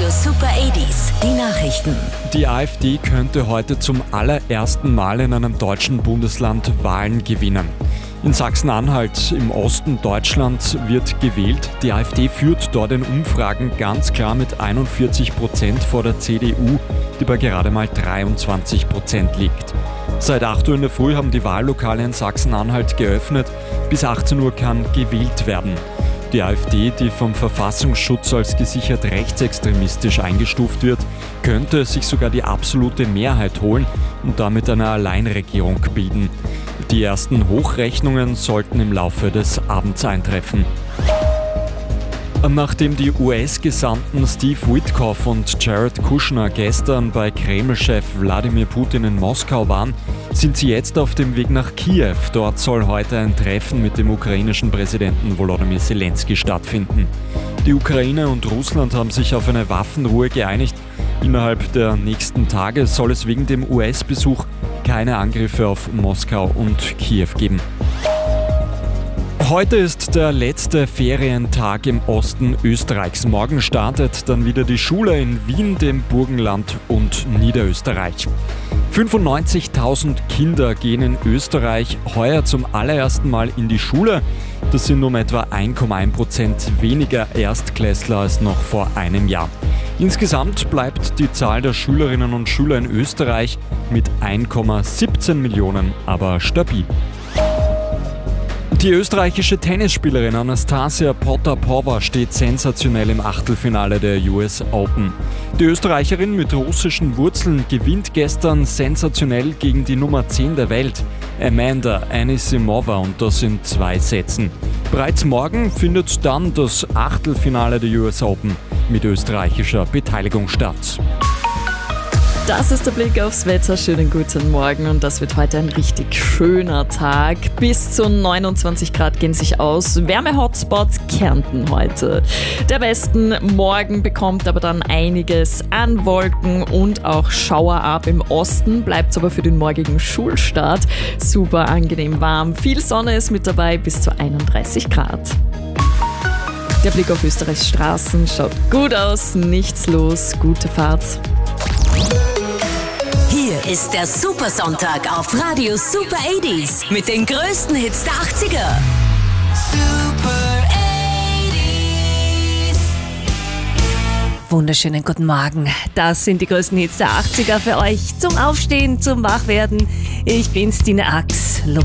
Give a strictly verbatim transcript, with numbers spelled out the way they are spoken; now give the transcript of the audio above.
Radio Super achtziger, die Nachrichten. Die AfD könnte heute zum allerersten Mal in einem deutschen Bundesland Wahlen gewinnen. In Sachsen-Anhalt im Osten Deutschlands wird gewählt. Die AfD führt dort in Umfragen ganz klar mit einundvierzig Prozent vor der C D U, die bei gerade mal dreiundzwanzig Prozent liegt. Seit acht Uhr in der Früh haben die Wahllokale in Sachsen-Anhalt geöffnet. Bis achtzehn Uhr kann gewählt werden. Die AfD, die vom Verfassungsschutz als gesichert rechtsextremistisch eingestuft wird, könnte sich sogar die absolute Mehrheit holen und damit eine Alleinregierung bilden. Die ersten Hochrechnungen sollten im Laufe des Abends eintreffen. Nachdem die U S-Gesandten Steve Witkoff und Jared Kushner gestern bei Kreml-Chef Wladimir Putin in Moskau waren, sind sie jetzt auf dem Weg nach Kiew. Dort soll heute ein Treffen mit dem ukrainischen Präsidenten Volodymyr Zelensky stattfinden. Die Ukraine und Russland haben sich auf eine Waffenruhe geeinigt. Innerhalb der nächsten Tage soll es wegen dem U S-Besuch keine Angriffe auf Moskau und Kiew geben. Heute ist der letzte Ferientag im Osten Österreichs. Morgen startet dann wieder die Schule in Wien, dem Burgenland und Niederösterreich. fünfundneunzigtausend Kinder gehen in Österreich heuer zum allerersten Mal in die Schule. Das sind um etwa eins Komma eins Prozent weniger Erstklässler als noch vor einem Jahr. Insgesamt bleibt die Zahl der Schülerinnen und Schüler in Österreich mit eins Komma siebzehn Millionen aber stabil. Die österreichische Tennisspielerin Anastasia Potapova steht sensationell im Achtelfinale der U S Open. Die Österreicherin mit russischen Wurzeln gewinnt gestern sensationell gegen die Nummer zehn der Welt, Amanda Anisimova, und das in zwei Sätzen. Bereits morgen findet dann das Achtelfinale der U S Open mit österreichischer Beteiligung statt. Das ist der Blick aufs Wetter. Schönen guten Morgen, und das wird heute ein richtig schöner Tag. Bis zu neunundzwanzig Grad gehen sich aus. Wärme-Hotspots Kärnten heute. Der Westen morgen bekommt aber dann einiges an Wolken und auch Schauer ab. Im Osten bleibt es aber für den morgigen Schulstart super angenehm warm. Viel Sonne ist mit dabei, bis zu einunddreißig Grad. Der Blick auf Österreichs Straßen schaut gut aus, nichts los, gute Fahrt. Hier ist der Supersonntag auf Radio Super achtziger mit den größten Hits der achtziger. Super achtziger. Wunderschönen guten Morgen. Das sind die größten Hits der achtziger für euch zum Aufstehen, zum Wachwerden. Ich bin's, Dina Ax.